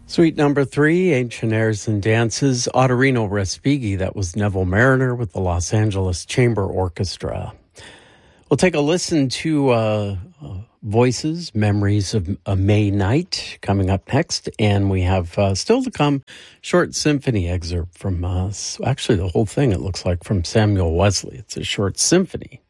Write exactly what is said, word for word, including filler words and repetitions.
Suite number three, Ancient Airs and Dances, Ottorino Respighi. That was Neville Mariner with the Los Angeles Chamber Orchestra. We'll take a listen to uh, uh, Voices, Memories of a May Night coming up next. And we have uh, still to come, short symphony excerpt from, uh, actually the whole thing, it looks like, from Samuel Wesley. It's a short symphony.